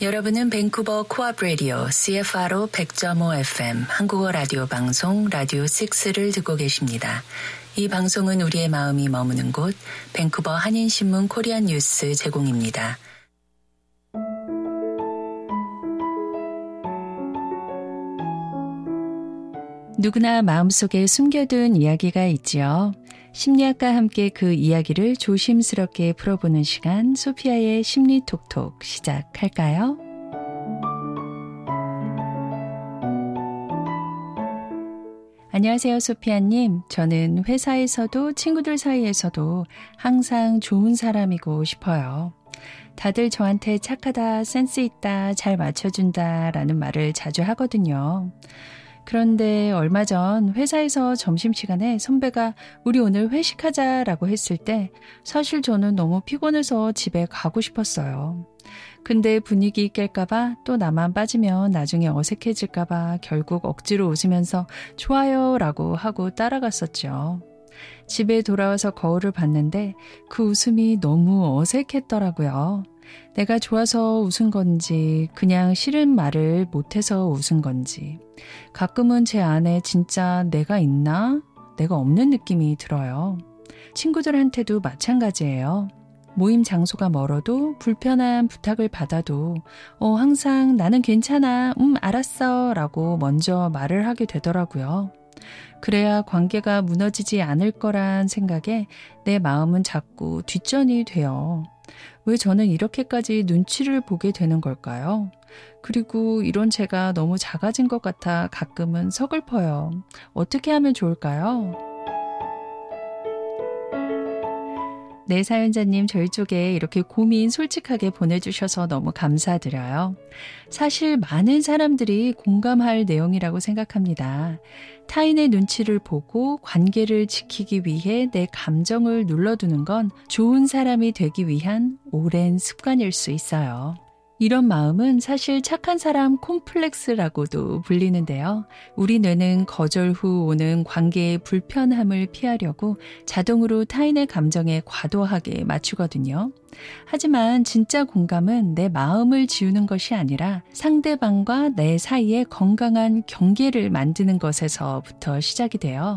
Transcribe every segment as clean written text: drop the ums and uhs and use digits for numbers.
여러분은 밴쿠버 코앞 라디오 CFRO 100.5 FM 한국어 라디오 방송 라디오 6를 듣고 계십니다. 이 방송은 우리의 마음이 머무는 곳 밴쿠버 한인신문 코리안 뉴스 제공입니다. 누구나 마음속에 숨겨둔 이야기가 있지요. 심리학과 함께 그 이야기를 조심스럽게 풀어보는 시간 소피아의 심리톡톡 시작할까요? 안녕하세요, 소피아님. 저는 회사에서도 친구들 사이에서도 항상 좋은 사람이고 싶어요. 다들 저한테 착하다, 센스 있다, 잘 맞춰준다 라는 말을 자주 하거든요. 그런데 얼마 전 회사에서 점심시간에 선배가 우리 오늘 회식하자라고 했을 때 사실 저는 너무 피곤해서 집에 가고 싶었어요. 근데 분위기 깰까봐 또 나만 빠지면 나중에 어색해질까봐 결국 억지로 웃으면서 좋아요 라고 하고 따라갔었죠. 집에 돌아와서 거울을 봤는데 그 웃음이 너무 어색했더라고요. 내가 좋아서 웃은 건지 그냥 싫은 말을 못해서 웃은 건지 가끔은 제 안에 진짜 내가 있나? 내가 없는 느낌이 들어요. 친구들한테도 마찬가지예요. 모임 장소가 멀어도 불편한 부탁을 받아도 항상 나는 괜찮아, 알았어 라고 먼저 말을 하게 되더라고요. 그래야 관계가 무너지지 않을 거란 생각에 내 마음은 자꾸 뒷전이 돼요. 왜 저는 이렇게까지 눈치를 보게 되는 걸까요? 그리고 이런 제가 너무 작아진 것 같아 가끔은 서글퍼요. 어떻게 하면 좋을까요? 네, 사연자님 저희 쪽에 이렇게 고민 솔직하게 보내주셔서 너무 감사드려요. 사실 많은 사람들이 공감할 내용이라고 생각합니다. 타인의 눈치를 보고 관계를 지키기 위해 내 감정을 눌러두는 건 좋은 사람이 되기 위한 오랜 습관일 수 있어요. 이런 마음은 사실 착한 사람 콤플렉스라고도 불리는데요. 우리 뇌는 거절 후 오는 관계의 불편함을 피하려고 자동으로 타인의 감정에 과도하게 맞추거든요. 하지만 진짜 공감은 내 마음을 지우는 것이 아니라 상대방과 내 사이에 건강한 경계를 만드는 것에서부터 시작이 돼요.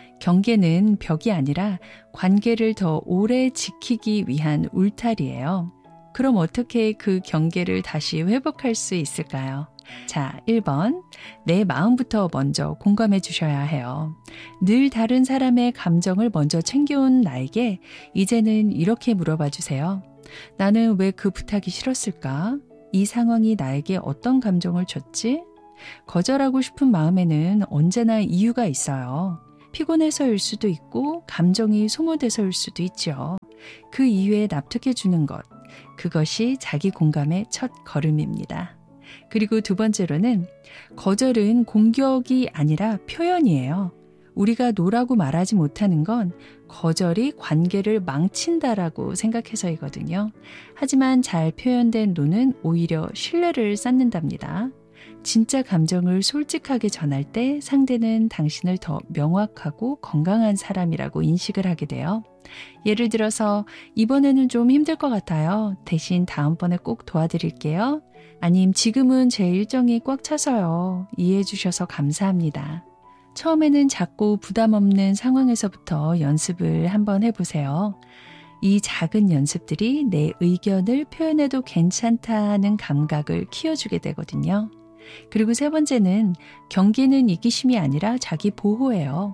경계는 벽이 아니라 관계를 더 오래 지키기 위한 울타리예요. 그럼 어떻게 그 경계를 다시 회복할 수 있을까요? 자, 1번. 내 마음부터 먼저 공감해 주셔야 해요. 늘 다른 사람의 감정을 먼저 챙겨온 나에게 이제는 이렇게 물어봐 주세요. 나는 왜 그 부탁이 싫었을까? 이 상황이 나에게 어떤 감정을 줬지? 거절하고 싶은 마음에는 언제나 이유가 있어요. 피곤해서일 수도 있고 감정이 소모돼서일 수도 있죠. 그 이유에 납득해 주는 것. 그것이 자기 공감의 첫 걸음입니다. 그리고 두 번째로는 거절은 공격이 아니라 표현이에요. 우리가 노라고 말하지 못하는 건 거절이 관계를 망친다라고 생각해서이거든요. 하지만 잘 표현된 노는 오히려 신뢰를 쌓는답니다. 진짜 감정을 솔직하게 전할 때 상대는 당신을 더 명확하고 건강한 사람이라고 인식을 하게 돼요. 예를 들어서 이번에는 좀 힘들 것 같아요. 대신 다음번에 꼭 도와드릴게요. 아님 지금은 제 일정이 꽉 차서요. 이해해 주셔서 감사합니다. 처음에는 작고 부담 없는 상황에서부터 연습을 한번 해보세요. 이 작은 연습들이 내 의견을 표현해도 괜찮다는 감각을 키워주게 되거든요. 그리고 세 번째는 경계는 이기심이 아니라 자기 보호예요.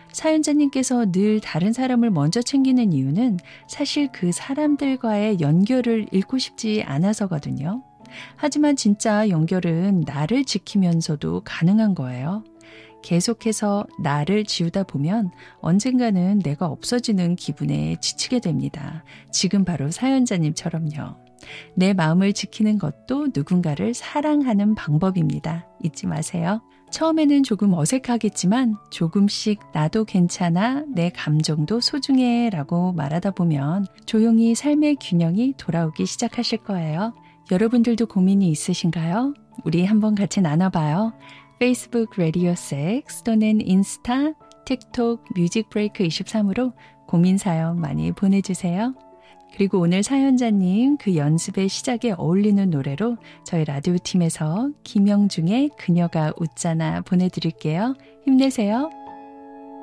사연자님께서 늘 다른 사람을 먼저 챙기는 이유는 사실 그 사람들과의 연결을 잃고 싶지 않아서거든요. 하지만 진짜 연결은 나를 지키면서도 가능한 거예요. 계속해서 나를 지우다 보면 언젠가는 내가 없어지는 기분에 지치게 됩니다. 지금 바로 사연자님처럼요. 내 마음을 지키는 것도 누군가를 사랑하는 방법입니다. 잊지 마세요. 처음에는 조금 어색하겠지만 조금씩 나도 괜찮아, 내 감정도 소중해 라고 말하다 보면 조용히 삶의 균형이 돌아오기 시작하실 거예요. 여러분들도 고민이 있으신가요? 우리 한번 같이 나눠봐요. 페이스북 라디오 6 또는 인스타, 틱톡 뮤직 브레이크 23으로 고민 사연 많이 보내주세요. 그리고 오늘 사연자님 그 연습의 시작에 어울리는 노래로 저희 라디오 팀에서 김영중의 그녀가 웃잖아 보내드릴게요. 힘내세요.